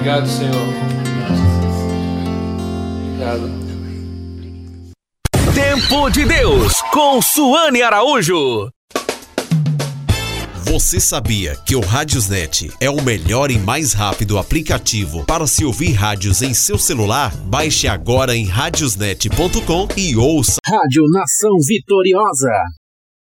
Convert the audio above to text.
Obrigado, Senhor. Obrigado. Tempo de Deus, com Suane Araújo. Você sabia que o Radiosnet é o melhor e mais rápido aplicativo para se ouvir rádios em seu celular? Baixe agora em radiosnet.com e ouça. Rádio Nação Vitoriosa.